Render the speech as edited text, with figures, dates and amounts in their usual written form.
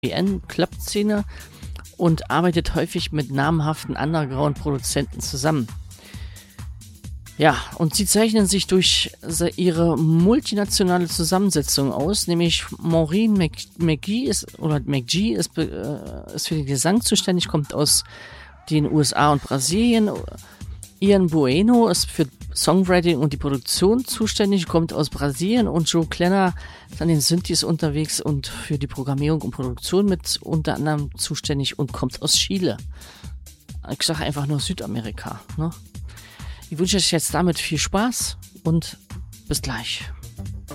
Clubszene und arbeitet häufig mit namhaften Underground-Produzenten zusammen. Ja, und sie zeichnen sich durch ihre multinationale Zusammensetzung aus, nämlich Maureen McGee ist für den Gesang zuständig, kommt aus den USA und Brasilien. Ian Bueno ist für Songwriting und die Produktion zuständig, kommt aus Brasilien, und Joe Klenner ist an den Synthes unterwegs und für die Programmierung und Produktion mit unter anderem zuständig und kommt aus Chile. Ich sage einfach nur Südamerika, ne? Ich wünsche euch jetzt damit viel Spaß und bis gleich.